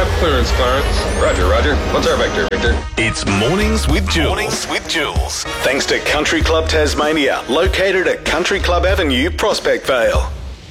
have clearance, Clarence. Roger, Roger. What's our vector, Victor? It's Mornings with Jules. Thanks to Country Club Tasmania, located at Country Club Avenue, Prospect Vale.